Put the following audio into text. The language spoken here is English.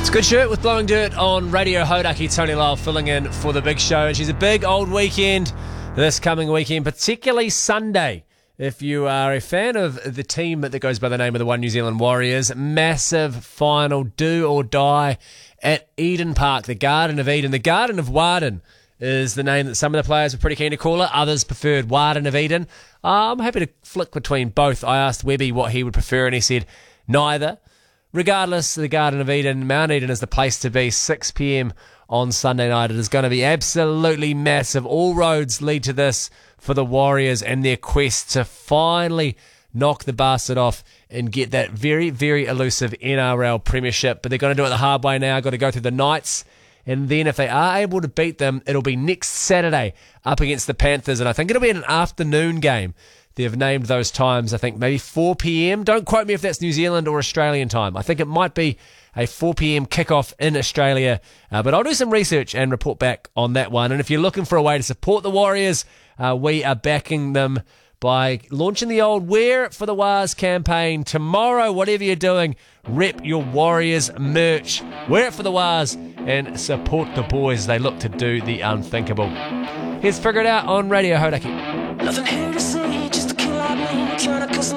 Good shirt with Blowing Dirt on Radio Hodaki. Tony Lyle filling in for the big show. She's a big old weekend this coming weekend, particularly Sunday. If you are a fan of the team that goes by the name of the One New Zealand Warriors, massive final, do or die at Eden Park, the Garden of Eden. The Garden of Warden is the name that some of the players were pretty keen to call it. Others preferred Warden of Eden. I'm happy to flick between both. I asked Webby what he would prefer, and he said neither. Regardless, the Garden of Eden, Mount Eden is the place to be. 6 p.m. on Sunday night. It is going to be absolutely massive. All roads lead to this for the Warriors and their quest to finally knock the bastard off and get that very, very elusive NRL premiership. But they're going to do it the hard way now. Got to go through the Knights. And then if they are able to beat them, it'll be next Saturday up against the Panthers. And I think it'll be an afternoon game. They've named those times, I think, maybe 4 p.m. Don't quote me if that's New Zealand or Australian time. I think it might be a 4 p.m. kickoff in Australia. But I'll do some research and report back on that one. And if you're looking for a way to support the Warriors, we are backing them by launching the old Wear It for the Wars campaign. Tomorrow, whatever you're doing, rep your Warriors merch. Wear it for the Wars and support the boys. They look to do the unthinkable. Here's Figure It Out on Radio Hodaki. Nothing here to say, just